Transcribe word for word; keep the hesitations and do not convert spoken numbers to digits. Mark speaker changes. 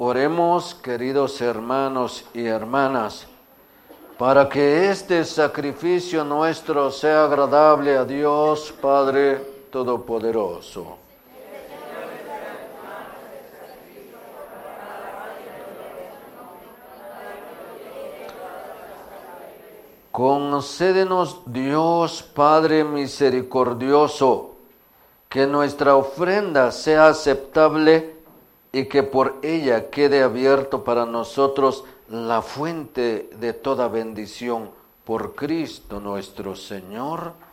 Speaker 1: Oremos, queridos hermanos y hermanas, para que este sacrificio nuestro sea agradable a Dios Padre Todopoderoso. Concédenos, Dios Padre misericordioso, que nuestra ofrenda sea aceptable y que por ella quede abierto para nosotros la fuente de toda bendición, por Cristo nuestro Señor.